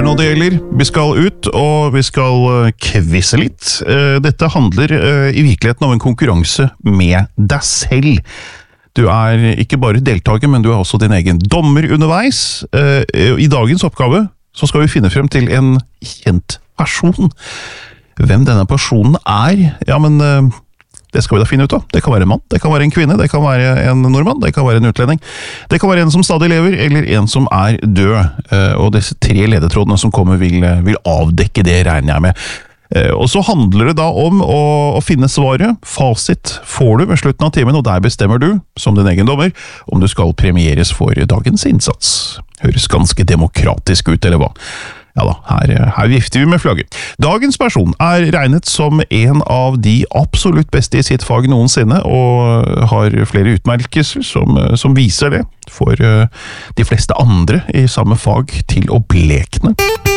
nå det gjelder. Vi skal ut, og vi skal kvisse litt. Dette handler i virkeligheten om en konkurranse med deg selv. Du ikke bare deltaker, men du også din egen dommer underveis. I dagens oppgave så skal vi finne frem til en kjent person. Hvem denne personen ja, men det skal vi da finne ut av. Det kan være en mann, det kan være en kvinne, det kan være en nordmann, det kan være en utlending. Det kan være en som stadig lever, eller en som død. Og disse 3 ledetrådene som kommer vil avdekke det, regner jeg med. Og så handler det da om å finne svaret. Fasit får du ved slutten av timen, og der bestemmer du, som din egen dommer, om du skal premieres for dagens innsats. Høres ganske demokratisk ut, eller hva? Ja da, her vifter vi med flagget. Dagens person regnet som en av de absolutt beste i sitt fag noensinne, og har flere utmerkelser som viser det for de fleste andre i samme fag til å blekne.